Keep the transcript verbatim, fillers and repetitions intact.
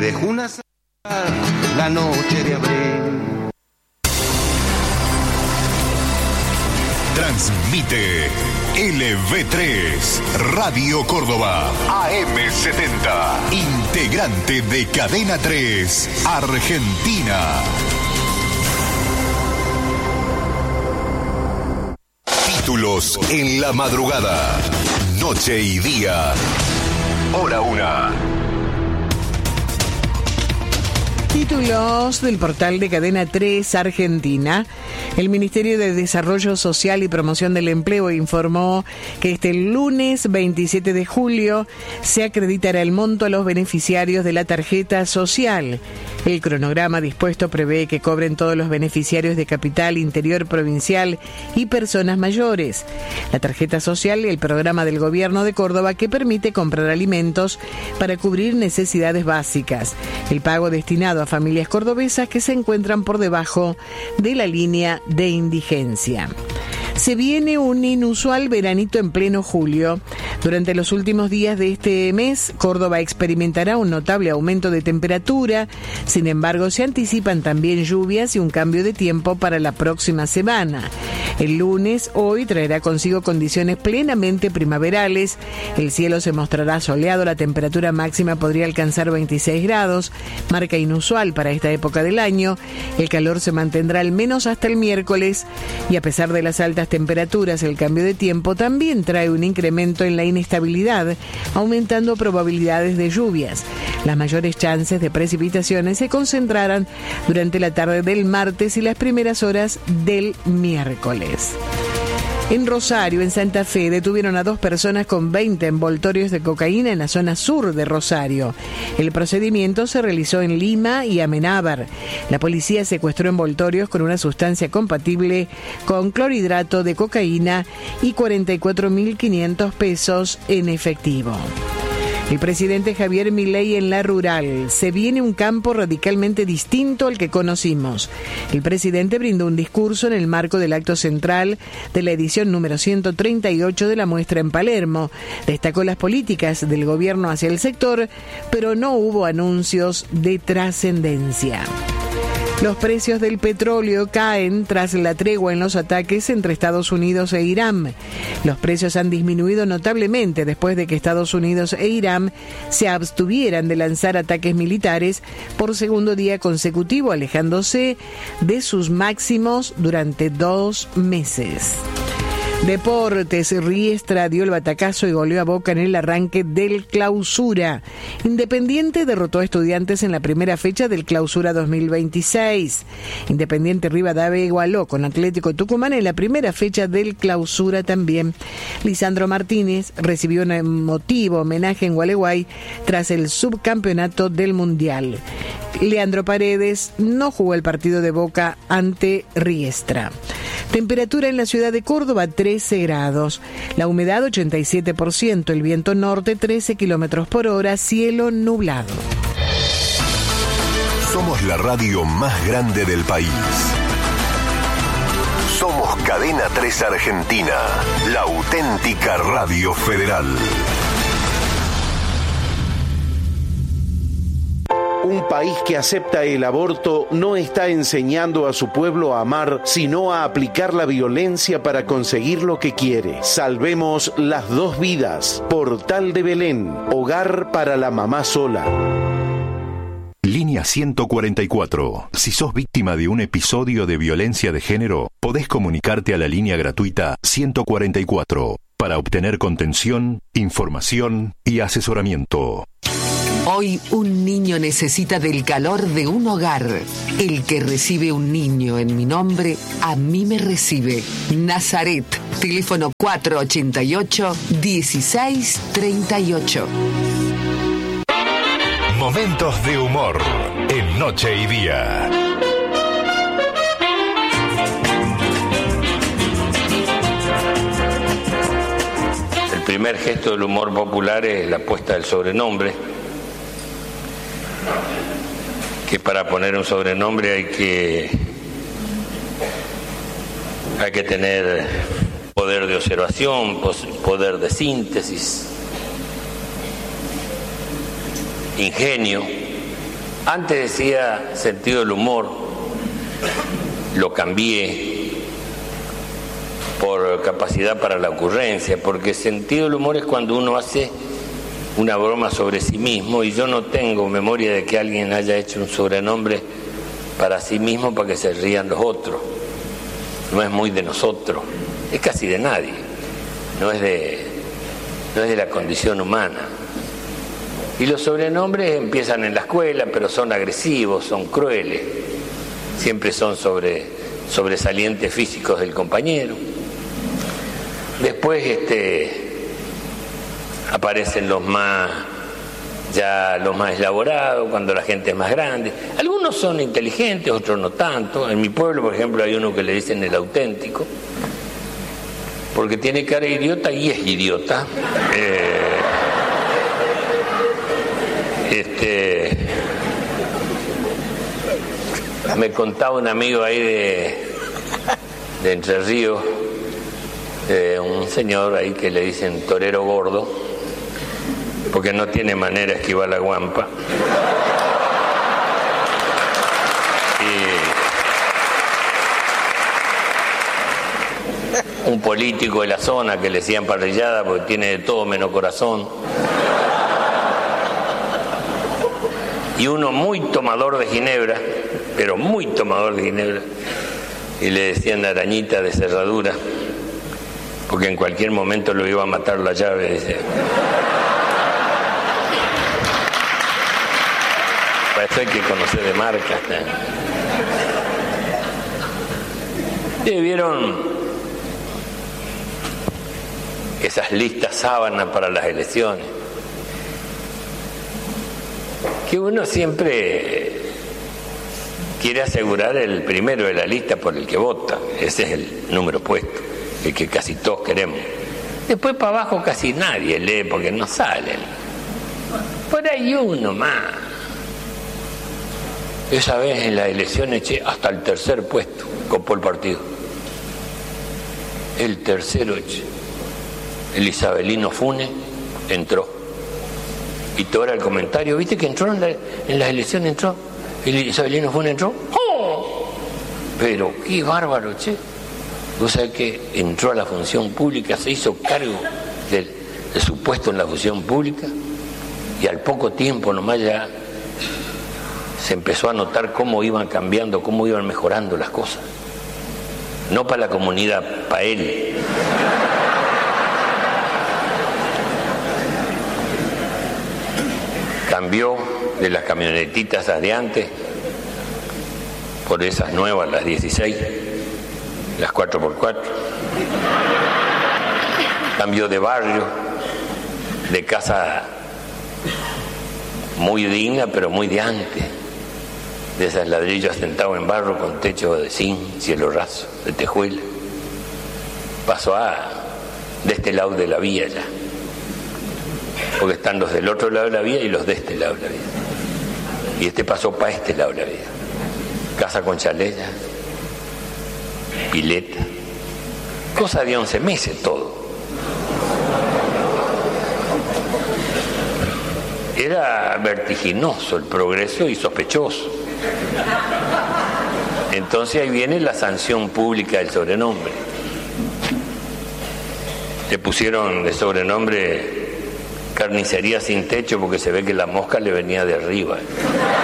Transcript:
dejó una la noche de abril. Transmite L V tres, Radio Córdoba, A M setenta, integrante de Cadena tres, Argentina. Títulos en la madrugada, noche y día, hora una. Títulos del portal de Cadena tres Argentina. El Ministerio de Desarrollo Social y Promoción del Empleo informó que este lunes veintisiete de julio se acreditará el monto a los beneficiarios de la tarjeta social. El cronograma dispuesto prevé que cobren todos los beneficiarios de Capital, Interior Provincial y personas mayores. La tarjeta social y el programa del Gobierno de Córdoba que permite comprar alimentos para cubrir necesidades básicas. El pago destinado a familias cordobesas que se encuentran por debajo de la línea de indigencia. Se viene un inusual veranito en pleno julio. Durante los últimos días de este mes, Córdoba experimentará un notable aumento de temperatura. Sin embargo, se anticipan también lluvias y un cambio de tiempo para la próxima semana. El lunes, hoy, traerá consigo condiciones plenamente primaverales. El cielo se mostrará soleado, la temperatura máxima podría alcanzar veintiséis grados, marca inusual para esta época del año. El calor se mantendrá al menos hasta el miércoles y a pesar de las altas temperaturas, el cambio de tiempo también trae un incremento en la inestabilidad, aumentando probabilidades de lluvias. Las mayores chances de precipitaciones se concentrarán durante la tarde del martes y las primeras horas del miércoles. En Rosario, en Santa Fe, detuvieron a dos personas con veinte envoltorios de cocaína en la zona sur de Rosario. El procedimiento se realizó en Lima y Amenábar. La policía secuestró envoltorios con una sustancia compatible con clorhidrato de cocaína y cuarenta y cuatro mil quinientos pesos en efectivo. El presidente Javier Milei en La Rural. Se viene un campo radicalmente distinto al que conocimos. El presidente brindó un discurso en el marco del acto central de la edición número ciento treinta y ocho de la muestra en Palermo. Destacó las políticas del gobierno hacia el sector, pero no hubo anuncios de trascendencia. Los precios del petróleo caen tras la tregua en los ataques entre Estados Unidos e Irán. Los precios han disminuido notablemente después de que Estados Unidos e Irán se abstuvieran de lanzar ataques militares por segundo día consecutivo, alejándose de sus máximos durante dos meses. Deportes, Riestra dio el batacazo y goleó a Boca en el arranque del Clausura. Independiente derrotó a Estudiantes en la primera fecha del Clausura dos mil veintiséis. Independiente Rivadavia igualó con Atlético Tucumán en la primera fecha del Clausura también. Lisandro Martínez recibió un emotivo homenaje en Gualeguay tras el subcampeonato del Mundial. Leandro Paredes no jugó el partido de Boca ante Riestra. Temperatura en la ciudad de Córdoba, trece grados. La humedad, ochenta y siete por ciento. El viento norte, trece kilómetros por hora. Cielo nublado. Somos la radio más grande del país. Somos Cadena tres Argentina, la auténtica radio federal. Un país que acepta el aborto no está enseñando a su pueblo a amar, sino a aplicar la violencia para conseguir lo que quiere. Salvemos las dos vidas. Portal de Belén, hogar para la mamá sola. Línea ciento cuarenta y cuatro. Si sos víctima de un episodio de violencia de género, podés comunicarte a la línea gratuita ciento cuarenta y cuatro para obtener contención, información y asesoramiento. Hoy un niño necesita del calor de un hogar. El que recibe un niño en mi nombre, a mí me recibe. Nazaret, teléfono cuatro ochenta y ocho, dieciséis treinta y ocho. Momentos de humor en Noche y Día. El primer gesto del humor popular es la puesta del sobrenombre, que para poner un sobrenombre hay que hay que tener poder de observación, poder de síntesis, ingenio, Antes decía sentido del humor, lo cambié por capacidad para la ocurrencia, porque sentido del humor es cuando uno hace una broma sobre sí mismo, y yo no tengo memoria de que alguien haya hecho un sobrenombre para sí mismo para que se rían los otros. No es muy de nosotros, es casi de nadie, no es de, no es de la condición humana. Y los sobrenombres empiezan en la escuela, pero son agresivos, son crueles, siempre son sobre, sobresalientes físicos del compañero. Después este, aparecen los más, ya los más elaborados, cuando la gente es más grande. Algunos son inteligentes, otros no tanto. En mi pueblo, por ejemplo, hay uno que le dicen el auténtico, porque tiene cara de idiota y es idiota. Eh, Este, me contaba un amigo ahí de, de Entre Ríos, eh, un señor ahí que le dicen torero gordo, porque no tiene manera de esquivar la guampa. Y un político de la zona que le decían parrillada porque tiene de todo menos corazón. Y uno muy tomador de ginebra, pero muy tomador de ginebra, y le decían arañita de cerradura, porque en cualquier momento lo iba a matar la llave, dice. Para eso hay que conocer de marcas. ¿Eh? ¿Vieron esas listas sábanas para las elecciones? Que uno siempre quiere asegurar el primero de la lista por el que vota. Ese es el número puesto, el que casi todos queremos. Después para abajo casi nadie lee porque no salen. Por ahí uno más. Esa vez en la elección eché hasta el tercer puesto, copó el partido. El tercero eché. El Isabelino Funes entró. Y todo era el comentario, ¿viste que entró en, la, en las elecciones? Entró, el Isabelino Funes entró. ¡Oh! Pero qué bárbaro, che. Vos sabés que entró a la función pública, se hizo cargo de, de su puesto en la función pública, y al poco tiempo nomás ya se empezó a notar cómo iban cambiando, cómo iban mejorando las cosas. No para la comunidad, para él. Cambió de las camionetitas de antes por esas nuevas, las dieciséis, las cuatro por cuatro. Cambió de barrio, de casa muy digna, pero muy de antes, de esas ladrillos asentados en barro con techo de zinc, cielo raso, de tejuela. Pasó a de este lado de la vía ya, porque están los del otro lado de la vía y los de este lado de la vía. Y este pasó para este lado de la vía. Casa con chalella, pileta, cosa de once meses todo. Era vertiginoso el progreso y sospechoso. Entonces ahí viene la sanción pública del sobrenombre. Le pusieron de sobrenombre carnicería sin techo porque se ve que la mosca le venía de arriba.